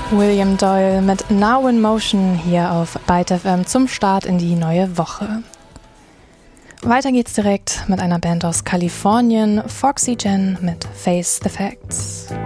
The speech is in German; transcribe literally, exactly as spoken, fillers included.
William Doyle mit Now in Motion hier auf Byte F M zum Start in die neue Woche. Weiter geht's direkt mit einer Band aus Kalifornien, Foxy Gen mit Face the Facts.